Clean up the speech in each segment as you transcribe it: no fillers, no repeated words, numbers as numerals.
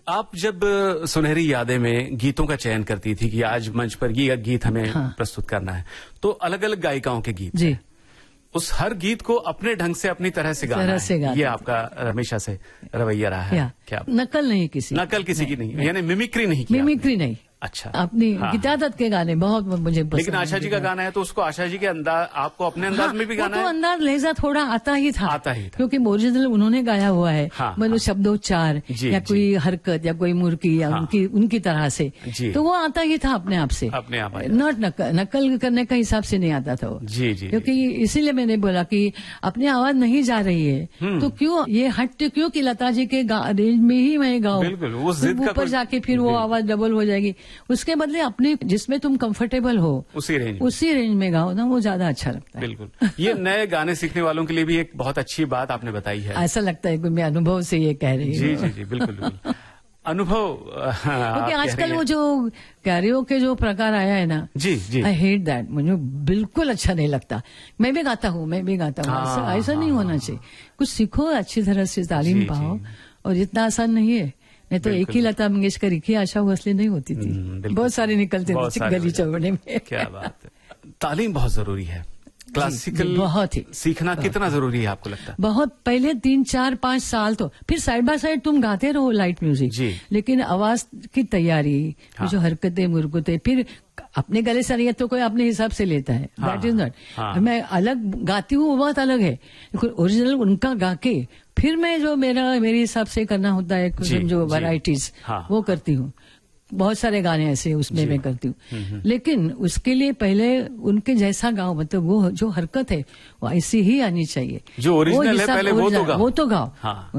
आप जब सुनहरी यादें में गीतों का चयन करती थी कि आज मंच पर ये गीत हमें प्रस्तुत करना है, तो अलग अलग गायिकाओं के गीत जी, उस हर गीत को अपने ढंग से अपनी तरह से गाना है। ये आपका हमेशा से रवैया रहा है क्या? नकल नहीं किसी की नहीं, यानी मिमिक्री नहीं की। मिमिक्री नहीं, अच्छा। अपनी गीता दत्त के गाने बहुत मुझे पसंद। लेकिन आशा जी का गाना है तो उसको आशा जी के अंदाज, आपको अपने अंदाज में भी गाना है। तो अंदाज लहजा थोड़ा आता ही था क्योंकि ओरिजिनल उन्होंने गाया हुआ है। मतलब शब्दोच्चार या कोई हरकत या कोई मुर्की या उनकी तरह से, तो वो आता ही था अपने आप से, अपने आप। नॉट नकल करने का हिसाब से नहीं आता था वो। जी जी। क्योंकि इसीलिए मैंने बोला कि अपनी आवाज नहीं जा रही है तो क्यों ये हट क्यों कि लता जी के रेंज में ही मैं गाऊं, ऊपर जाके फिर वो आवाज डबल हो जाएगी। उसके बदले अपने जिसमें तुम कंफर्टेबल हो उसी रेंज में गाओ ना, वो ज्यादा अच्छा लगता है। बिल्कुल। ये नए गाने सीखने वालों के लिए भी एक बहुत अच्छी बात आपने बताई है। ऐसा लगता है कि मैं अनुभव से ये कह रही हूँ। जी जी जी, बिल्कुल। अनुभव, क्योंकि आजकल वो जो कैरियोके जो प्रकार आया है ना, जी जी, आई हेट दैट, मुझे बिल्कुल अच्छा नहीं लगता। मैं भी गाता हूँ ऐसा नहीं होना चाहिए। कुछ सीखो, अच्छी तरह से तालीम पाओ, और इतना आसान नहीं है। नहीं तो एक ही लता मंगेशकर, एक ही आशा भोसले नहीं होती थी, बहुत सारे निकलते थे गली चौड़े में। क्या बात है। तालीम बहुत जरूरी है। क्लासिकल बहुत ही सीखना कितना जरूरी है आपको लगता है? बहुत। पहले 3, 4, 5 साल तो, फिर साइड बाय साइड तुम गाते रहो लाइट म्यूजिक, लेकिन आवाज की तैयारी, जो हरकतें मुरकतें, फिर अपने गले से नहीं तो कोई अपने हिसाब से लेता है, दैट इज नॉट। मैं अलग गाती हूँ, वो बात अलग है, ओरिजिनल उनका गा के फिर मैं जो मेरे हिसाब से करना होता है, जो वैरायटीज वो करती हूँ। बहुत सारे गाने ऐसे उसमें मैं करती हूँ, लेकिन उसके लिए पहले उनके जैसा गाओ, मतलब वो जो हरकत है वो ऐसी ही आनी चाहिए, जो ओरिजिनल है पहले वो तो गाओ।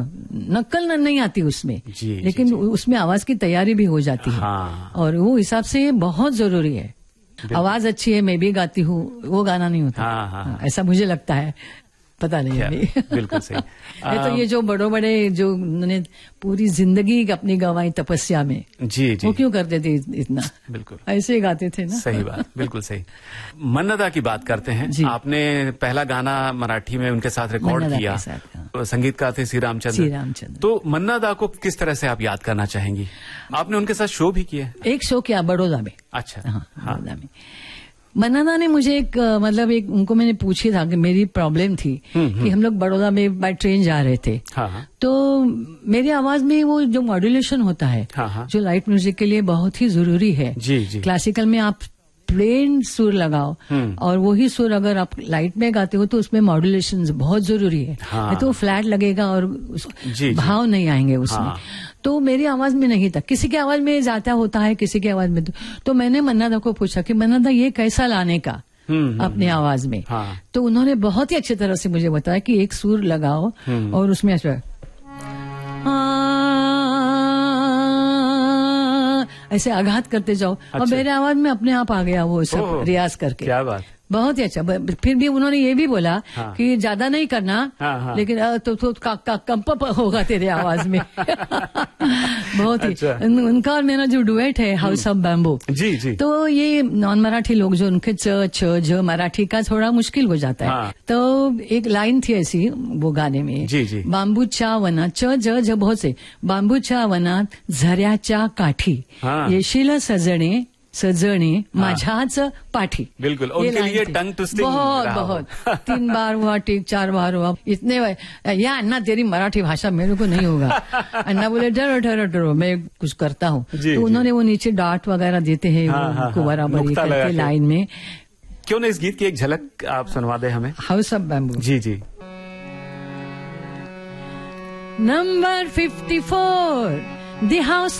नकल नहीं आती उसमें, लेकिन उसमें आवाज की तैयारी भी हो जाती है, और वो हिसाब से बहुत जरूरी है। आवाज अच्छी है, मैं भी गाती हूँ, वो गाना नहीं होता। ऐसा मुझे लगता है, पता नहीं अभी। बिल्कुल सही। तो ये जो बड़े जो उन्होंने पूरी जिंदगी अपनी गंवाई तपस्या में, जी जी, वो क्यों करते थे इतना? बिल्कुल ऐसे ही गाते थे ना। सही बात, बिल्कुल सही। मन्नदा की बात करते हैं। आपने पहला गाना मराठी में उनके साथ रिकॉर्ड किया, संगीतकार थे श्री रामचंद्र। तो मन्नदा को किस तरह से आप याद करना चाहेंगी? आपने उनके साथ शो भी किया? एक शो किया बड़ौदा में। अच्छा। बड़ौदा में मन्नदा ने मुझे उनको मैंने पूछी था कि मेरी प्रॉब्लम थी कि हम लोग बड़ौदा में बाय ट्रेन जा रहे थे, तो मेरी आवाज में वो जो मॉड्यूलेशन होता है, जो लाइट म्यूजिक के लिए बहुत ही जरूरी है। जी जी। क्लासिकल में आप प्लेन सुर लगाओ, और वही सुर अगर आप लाइट में गाते हो तो उसमें मॉड्यूलेशन बहुत जरूरी है, नहीं तो फ्लैट लगेगा और भाव नहीं आएंगे उसमें। तो मेरी आवाज में नहीं था, किसी की आवाज में जाता होता है, किसी की आवाज में तो मैंने मन्नदा को पूछा कि मन्नदा ये कैसा लाने का अपने आवाज में। तो उन्होंने बहुत ही अच्छी तरह से मुझे बताया कि एक सुर लगाओ और उसमें ऐसे आघात करते जाओ। और मेरे आवाज में अपने आप आ गया वो सब रियाज करके। क्या बात, बहुत ही अच्छा। फिर भी उन्होंने ये भी बोला कि ज्यादा नहीं करना, लेकिन तो कंप होगा तेरे आवाज में। बहुत ही अच्छा। उनका और मेरा जो डुएट है हाउस ऑफ बैम्बू, जी जी, तो ये नॉन मराठी लोग जो उनके च मराठी का थोड़ा मुश्किल हो जाता है, तो एक लाइन थी ऐसी वो गाने में, जी जी, बांबूच्या वनात च बहुत से, बांबूच्या वनात झऱ्याच्या काठी येशील सजणे माझ्याच पाठी। बिल्कुल, उनके लिए टंग ट्विस्टिंग बहुत 3 बार हुआ, टेक 4 बार हुआ, इतने या अन्ना तेरी मराठी भाषा मेरे को नहीं होगा। अन्ना बोले डरो मैं कुछ करता हूँ। तो उन्होंने वो नीचे डांट वगैरह देते हैं उनको बराबरी करके लाइन में। क्यों नहीं इस गीत की एक झलक आप सुनवा दे हमें? House of bamboo. Ji ji. Number 54 the house